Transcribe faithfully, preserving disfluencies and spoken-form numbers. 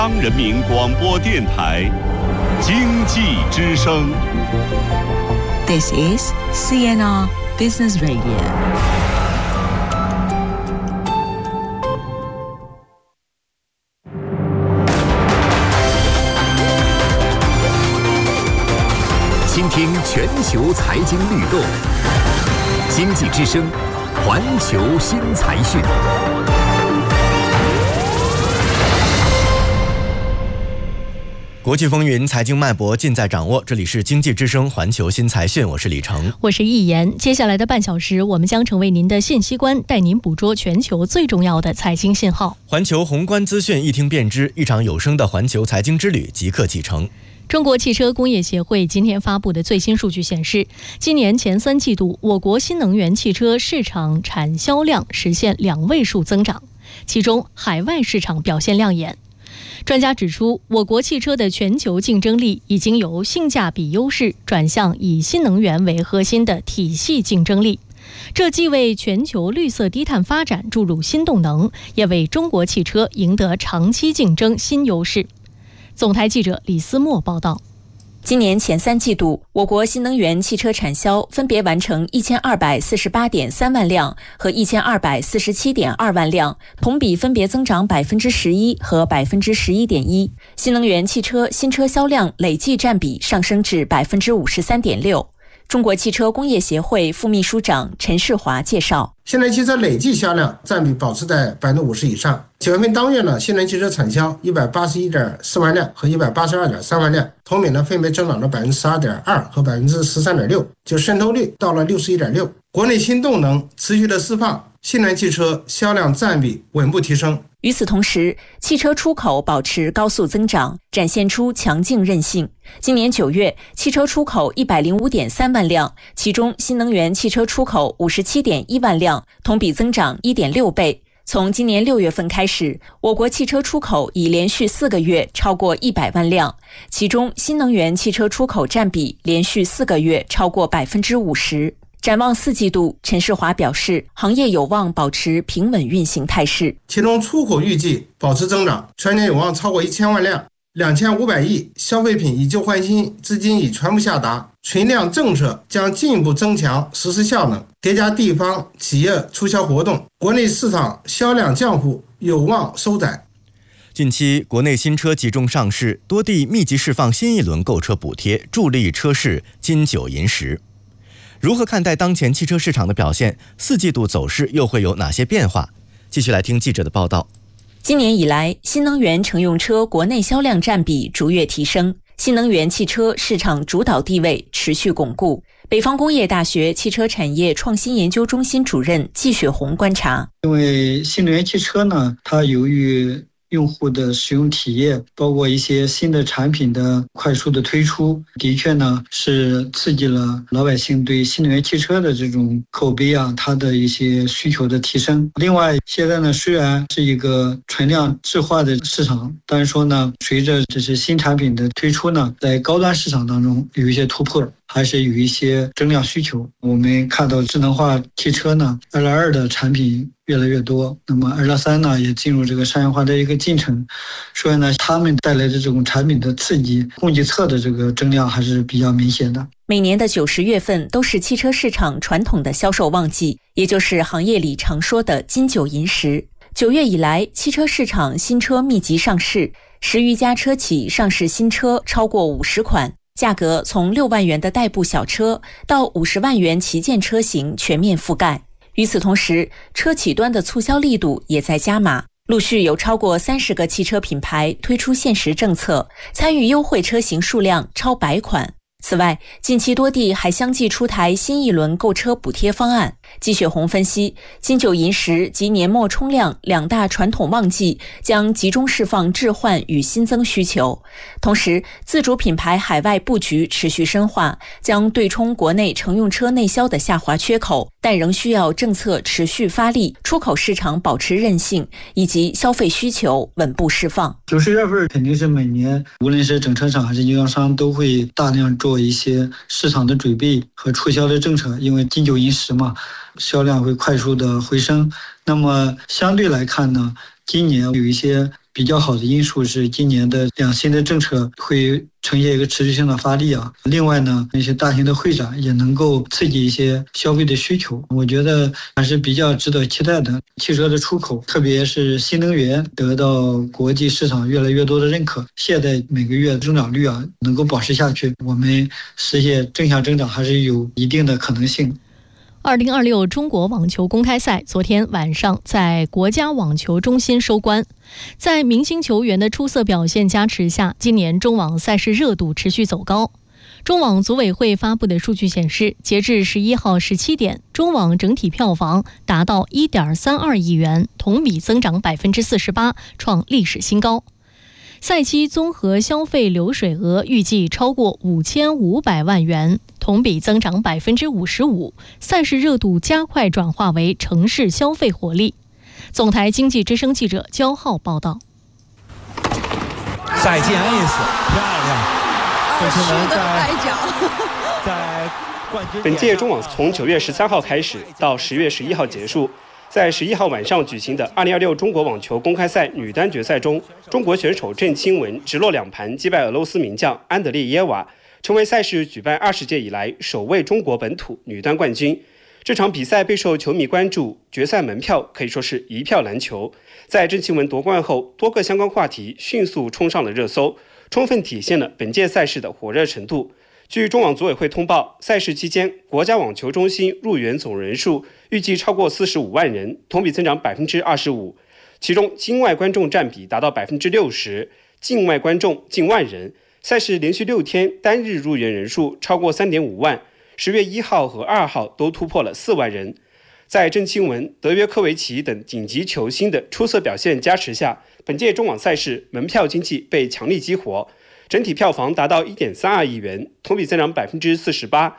中央人民广播电台经济之声。 This is C N R Business Radio。 倾听全球财经律动，经济之声，环球新财讯。 国际风云，财经脉搏尽在掌握。这里是经济之声环球新财讯，我是李成， 我是易言。接下来的半小时，我们将成为您的信息官，带您捕捉全球最重要的财经信号。 环球宏观资讯一听便知，一场有声的环球财经之旅即刻启程。 中国汽车工业协会今天发布的最新数据显示，今年前三季度，我国新能源汽车市场产销量实现两位数增长，其中海外市场表现亮眼。专家指出，我国汽车的全球竞争力已经由性价比优势转向以新能源为核心的体系竞争力，这既为全球绿色低碳发展注入新动能，也为中国汽车赢得长期竞争新优势。总台记者李思墨报道。 今年前三季度，我国新能源汽车产销分别完成一千二百四十八点三万辆和一千二百四十七点二万辆，同比分别增长百分之十一和百分之十一点一。新能源汽车新车销量累计占比上升至百分之五十三点六。中国汽车工业协会副秘书长陈世华介绍， 新能源汽车累计销量占比保持在百分之五十以上。九月份当月呢，新能源汽车产销一百八十一点四万辆和一百八十二点三万辆，同比呢分别增长了百分之十二点二和百分之十三点六，就渗透率到了六十一点六。国内新动能持续的释放，新能源汽车销量占比稳步提升。 与此同时，汽车出口保持高速增长，展现出强劲韧性。今年九月，汽车出口一百零五点三万辆，其中新能源汽车出口五十七点一万辆，同比增长一点六倍。从今年六月份开始，我国汽车出口已连续四个月超过一百万辆，其中新能源汽车出口占比连续四个月超过百分之五十。展望四季度，陈世华表示，行业有望保持平稳运行态势。 其中出口预计保持增长，全年有望超过一千万辆，两千五百亿消费品以旧换新资金已全部下达，存量政策将进一步增强实施效能，叠加地方企业促销活动，国内市场销量降幅有望收窄。 近期国内新车集中上市，多地密集释放新一轮购车补贴，助力车市金九银十。如何看待当前汽车市场的表现？四季度走势又会有哪些变化？继续来听记者的报道。 今年以来，新能源乘用车国内销量占比逐月提升，新能源汽车市场主导地位持续巩固。北方工业大学汽车产业创新研究中心主任季雪红观察， 因为新能源汽车呢，它由于用户的使用体验，包括一些新的产品的快速的推出，的确呢是刺激了老百姓对新能源汽车的这种口碑啊，它的一些需求的提升。另外，现在呢虽然是一个存量置换的市场，但是说呢，随着这些新产品的推出呢，在高端市场当中有一些突破，还是有一些增量需求。我们看到智能化汽车呢，二点二的产品越来越多，那么二点三呢也进入这个商业化的一个进程，所以呢，他们带来的这种产品的刺激，供给侧的这个增量还是比较明显的。 每年的九十月份都是汽车市场传统的销售旺季，也就是行业里常说的金九银十。九月以来，汽车市场新车密集上市，十余家车企上市新车超过五十款。价格从六万元的代步小车到五十万元旗舰车型全面覆盖。与此同时，车企端的促销力度也在加码，陆续有超过三十个汽车品牌推出限时政策，参与优惠车型数量超百款。此外，近期多地还相继出台新一轮购车补贴方案。季雪红分析，金九银十及年末冲量两大传统旺季将集中释放置换与新增需求，同时自主品牌海外布局持续深化，将对冲国内乘用车内销的下滑缺口，但仍需要政策持续发力，出口市场保持韧性，以及消费需求稳步释放。 九十月份肯定是每年无论是整车厂还是经销商都会大量做一些市场的准备和促销的政策，因为金九银十嘛，销量会快速的回升。那么相对来看呢，今年有一些比较好的因素是今年的两新的政策会呈现一个持续性的发力啊。另外呢，那些大型的会展也能够刺激一些消费的需求，我觉得还是比较值得期待的。汽车的出口，特别是新能源得到国际市场越来越多的认可，现在每个月增长率啊能够保持下去，我们实现正向增长还是有一定的可能性。 二零二六中国网球公开赛昨天晚上在国家网球中心收官，在明星球员的出色表现加持下，今年中网赛事热度持续走高。中网组委会发布的数据显示，截至十一号十七点，中网整体票房达到 一点三二亿元，同比增长 百分之四十八， 创历史新高。赛期综合消费流水额预计超过五千五百万元，同比增长 百分之五十五， 赛事热度加快转化为城市消费活力。总台经济之声记者焦浩报道。 再见 Ace， 漂亮！郑钦文在在冠军。 本届中网从九月十三号开始到十月十一号结束。在十一号晚上举行的二零二六中国网球公开赛女单决赛中，中国选手郑钦文直落两盘击败俄罗斯名将安德烈耶娃，成为赛事举办二十届以来首位中国本土女单冠军。这场比赛备受球迷关注，决赛门票可以说是一票难求。在郑钦文夺冠后，多个相关话题迅速冲上了热搜，充分体现了本届赛事的火热程度。据中网组委会通报，赛事期间国家网球中心入园总人数预计超过四十五万人，同比增长 百分之二十五， 其中境外观众占比达到 百分之六十， 境外观众近万人。赛事连续六天单日入园人数超过 三点五万，十月一号和二号都突破了四万人。在郑钦文、德约科维奇等顶级球星的出色表现加持下，本届中网赛事门票经济被强力激活，整体票房达到 一点三二亿元，同比增长 百分之四十八，